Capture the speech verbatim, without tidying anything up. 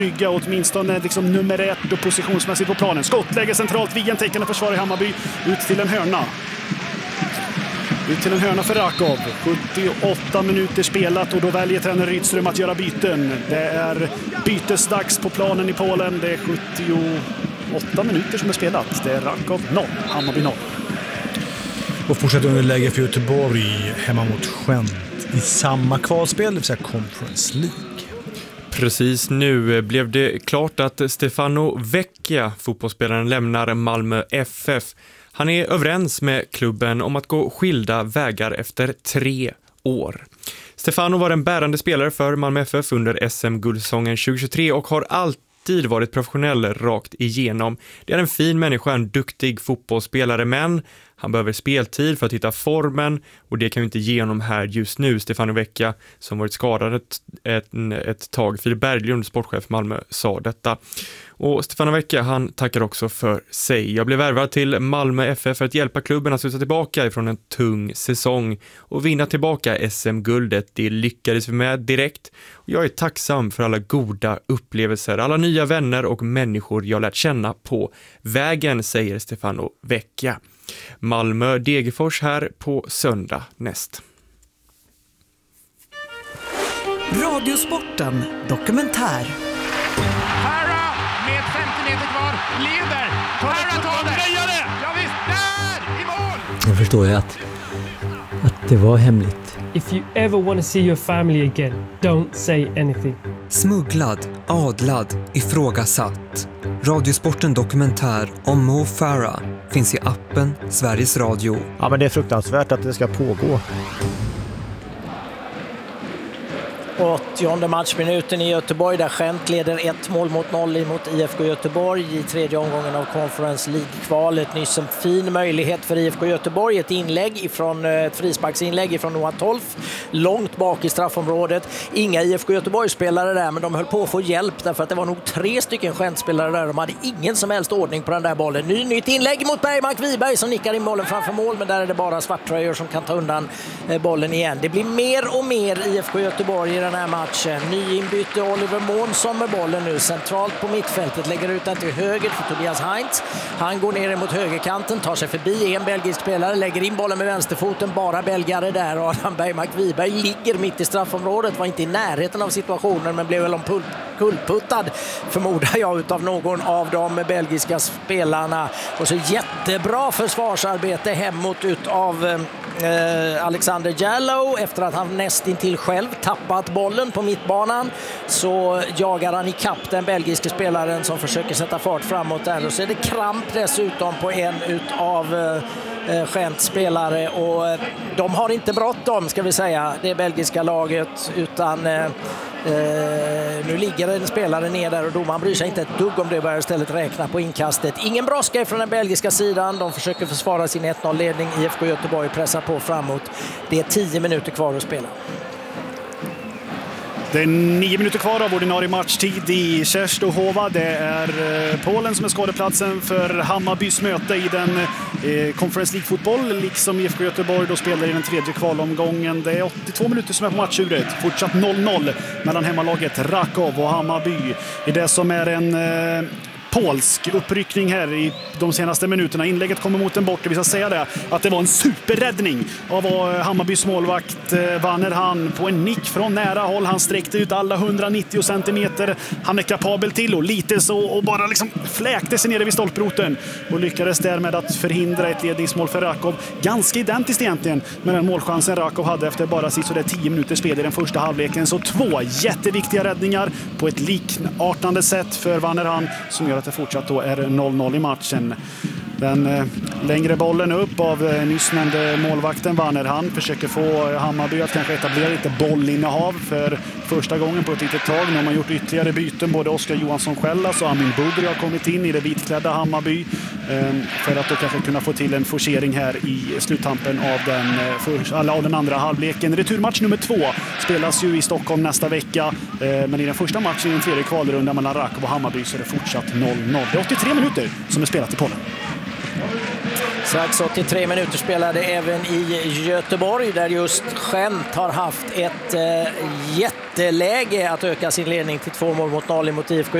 Trygga åtminstone liksom nummer ett och positionsmässigt på planen. Skottläge centralt, Wien täckande försvar i Hammarby. Ut till en hörna. Ut till en hörna för Rakov. sjuttioåtta minuter spelat och då väljer tränare Rydström att göra byten. Det är bytesdags på planen i Polen. Det är sjuttioåtta minuter som är spelat. Det är Rakov noll, Hammarby noll. Och fortsätter underläge för Göteborg hemma mot Gent i samma kvalspel, det vill säga Conference League. Precis nu blev det klart att Stefano Vecchia, fotbollsspelaren, lämnar Malmö F F. Han är överens med klubben om att gå skilda vägar efter tre år. Stefano var en bärande spelare för Malmö F F under S M-guldsäsongen tjugohundratjugotre och har alltid varit professionell rakt igenom. Det är en fin människa, en duktig fotbollsspelare, men han behöver speltid för att hitta formen och det kan vi inte ge honom här just nu. Stefano Vecchia, som varit skadad ett, ett, ett tag, Filip Berglund, sportchef Malmö, sa detta. Och Stefano Vecchia, han tackar också för sig. Jag blev värvad till Malmö F F för att hjälpa klubben att sluta tillbaka ifrån en tung säsong och vinna tillbaka S M-guldet. Det lyckades vi med direkt. Och jag är tacksam för alla goda upplevelser, alla nya vänner och människor jag lärt känna på vägen, säger Stefano Vecchia. Malmö Degerfors här på söndag näst. Radiosporten dokumentär. Farah med femtio meter kvar leder. Farah tar det. Ja visst, där i mål. Jag förstår ju att, att det var hemligt. If you ever want to see your family again, don't say anything. Smugglad, adlad, ifrågasatt. Radiosporten dokumentär om Mo Farah finns i appen Sveriges Radio. Ja, men det är fruktansvärt att det ska pågå. åttionde matchminuten i Göteborg där Gent leder ett mål mot noll emot I F K Göteborg i tredje omgången av Conference League-kvalet. Nyss en fin möjlighet för I F K Göteborg, ett inlägg ifrån, ett frisparksinlägg ifrån Noah Tolf långt bak i straffområdet. Inga I F K Göteborg-spelare där, men de höll på att få hjälp därför att det var nog tre stycken Gent-spelare där. De hade ingen som helst ordning på den där bollen. Ny, nytt inlägg mot Bergmark Wiberg som nickar in bollen framför mål, men där är det bara svarttröjor som kan ta undan bollen igen. Det blir mer och mer I F K Göteborg i den här matchen. Nyinbytte Oliver Månsson med bollen nu centralt på mittfältet, lägger ut den till höger för Tobias Heinz. Han går ner mot högerkanten, tar sig förbi en belgisk spelare, lägger in bollen med vänsterfoten, bara belgare där. Och Adam Bergmark Wiberg ligger mitt i straffområdet, var inte i närheten av situationen men blev väl omkullputtad, förmodar jag, utav någon av de belgiska spelarna. Och så jättebra försvarsarbete hemåt utav eh, Alexander Jallow efter att han nästintill själv tappat bollen på mittbanan, så jagar han i kapp den belgiska spelaren som försöker sätta fart framåt där, och så är det kramp dessutom på en utav eh, Gents spelare, och eh, de har inte bråttom, ska vi säga, det belgiska laget, utan eh, Uh, nu ligger en spelare ner där och domaren bryr sig inte ett dugg om det, börjar istället räkna på inkastet. Ingen brådska från den belgiska sidan, de försöker försvara sin ett noll-ledning. I F K Göteborg pressar på framåt. Det är tio minuter kvar att spela. Det är nio minuter kvar av ordinarie matchtid i Częstochowa. Det är Polen som är skadeplatsen för Hammarbys möte i den eh, Conference League-fotboll, liksom I F K Göteborg då spelar i den tredje kvalomgången. Det är åttiotvå minuter som är på matchuret. Fortsatt noll noll mellan hemmalaget Rakov och Hammarby. I det som är en eh, polsk uppryckning här i de senaste minuterna. Inlägget kommer mot en bort. Vi ska säga det, att det var en superräddning av Hammarbys målvakt Vanner Han på en nick från nära håll. Han sträckte ut alla hundranittio centimeter. Han är kapabel till och lite så och bara liksom fläkte sig nere vid stolproten och lyckades därmed att förhindra ett ledningsmål för Rakov. Ganska identiskt egentligen med den målchansen Rakov hade efter bara sådär tio minuter spel i den första halvleken. Så två jätteviktiga räddningar på ett likartande sätt för Vanner Han som gör att det fortsatt då är noll noll i matchen. Den eh, längre bollen upp av eh, nyss nämnde målvakten Vanner Han försöker få Hammarby att kanske etablera lite bollinnehav för första gången på ett litet tag. Nu har man gjort ytterligare byten. Både Oskar Johansson Skällas och Amin Budri har kommit in i det vitklädda Hammarby eh, för att då kanske kunna få till en forcering här i sluttampen av den, eh, för, alla, av den andra halvleken. Returmatch nummer två spelas ju i Stockholm nästa vecka, eh, men i den första matchen i den tredje kvalrundan mellan Rakov och Hammarby så är det fortsatt noll noll. Det är åttiotre minuter som är spelat i Polen. Strax åttiotre minuter spelade även i Göteborg där just Gent har haft ett eh, jätte jätteläge att öka sin ledning till två mål mot noll mot I F K